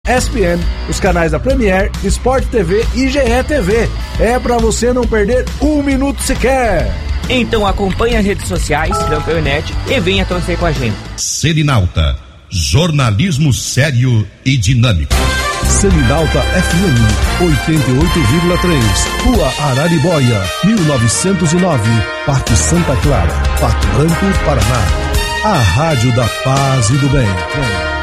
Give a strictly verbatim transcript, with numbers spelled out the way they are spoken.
E S P N, os canais da Premier, Sport T V e G E T V. É pra você não perder um minuto sequer. Então acompanhe as redes sociais, Campeonet, e venha torcer com a gente. Selinalta, jornalismo sério e dinâmico. Selinalta F M, oitenta e oito vírgula três, Rua Araribóia, mil novecentos e nove, Parque Santa Clara, Pato Branco, Paraná. A Rádio da Paz e do Bem.